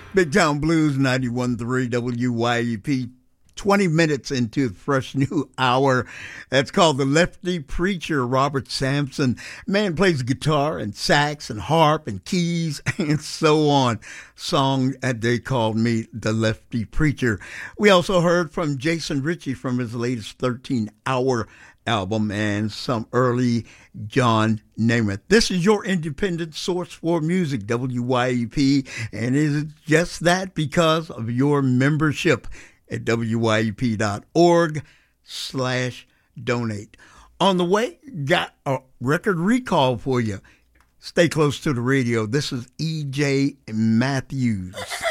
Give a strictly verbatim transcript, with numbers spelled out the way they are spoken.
Big Town Blues, ninety-one point three W Y E P, twenty minutes into the fresh new hour. That's called The Lefty Preacher. Robert Sampson. Man plays guitar and sax and harp and keys and so on. Song that they called me The Lefty Preacher. We also heard from Jason Ritchie from his latest thirteen hour album and some early John Namath. This is your independent source for music, W Y E P, and it is just that because of your membership at W Y E P dot org slash donate. On the way, got a record recall for you. Stay close to the radio. This is E J Matthews.